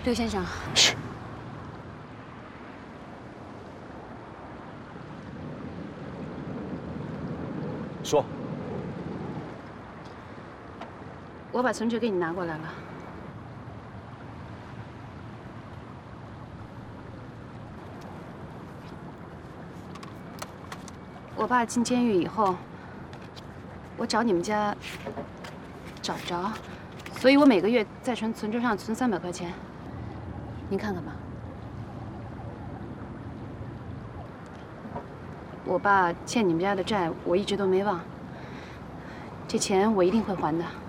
刘先生， 嘘。说。 我把存折给你拿过来了。我爸进监狱以后，我找你们家找不着，所以我每个月在存折上存300块钱，您看看吧。我爸欠你们家的债，我一直都没忘。这钱我一定会还的。